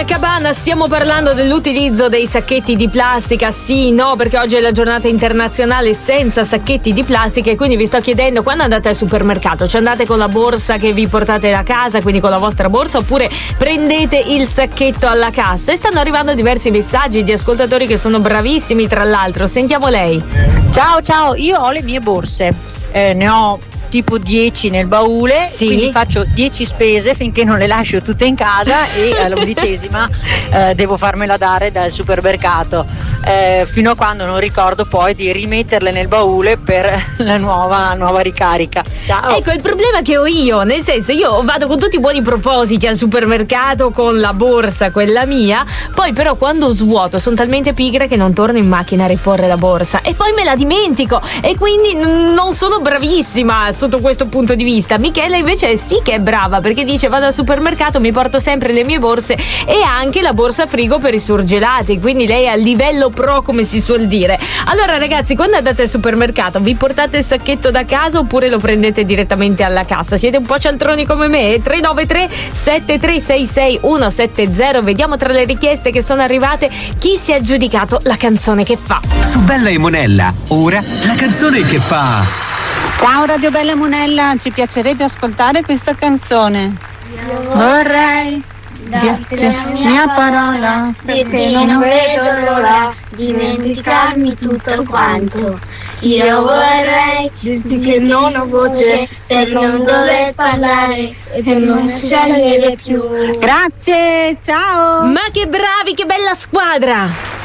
Dolce & Gabbana, stiamo parlando dell'utilizzo dei sacchetti di plastica, sì, no, perché oggi è la giornata internazionale senza sacchetti di plastica e quindi vi sto chiedendo, quando andate al supermercato, ci andate con la borsa che vi portate da casa, quindi con la vostra borsa, oppure prendete il sacchetto alla cassa? E stanno arrivando diversi messaggi di ascoltatori che sono bravissimi, tra l'altro. Sentiamo lei. Ciao, io ho le mie borse, ne ho tipo 10 nel baule, sì. Quindi faccio 10 spese finché non le lascio tutte in casa e all'11ª devo farmela dare dal supermercato, fino a quando non ricordo poi di rimetterle nel baule per la nuova ricarica. Ciao. Ecco, il problema che ho io, nel senso, io vado con tutti i buoni propositi al supermercato con la borsa, quella mia, poi però quando svuoto sono talmente pigra che non torno in macchina a riporre la borsa e poi me la dimentico e quindi non sono bravissima sotto questo punto di vista. Michela invece sì che è brava, perché dice: vado al supermercato, mi porto sempre le mie borse e anche la borsa frigo per i surgelati, quindi lei è al livello pro, come si suol dire. Allora ragazzi, quando andate al supermercato vi portate il sacchetto da casa oppure lo prendete direttamente alla cassa? Siete un po' cialtroni come me? 393 7366 170. Vediamo tra le richieste che sono arrivate chi si è aggiudicato la canzone che fa. Su Bella e Monella, ora la canzone che fa. Ciao Radio Bella e Monella, ci piacerebbe ascoltare questa canzone. Io vorrei darti la mia parola, perché non vedo l'ora di dimenticarmi tutto quanto. Io vorrei dirti che non ho voce per non dover parlare e per non scegliere più. Grazie, ciao! Ma che bravi, che bella squadra!